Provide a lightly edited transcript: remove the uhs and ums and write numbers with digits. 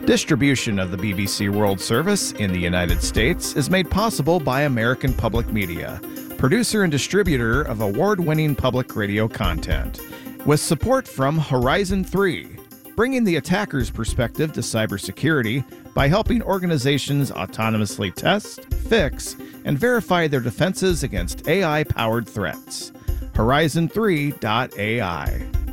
Distribution of the BBC World Service in the United States is made possible by American Public Media, producer and distributor of award-winning public radio content, with support from Horizon 3, bringing the attacker's perspective to cybersecurity by helping organizations autonomously test, fix, and verify their defenses against AI-powered threats. Horizon3.ai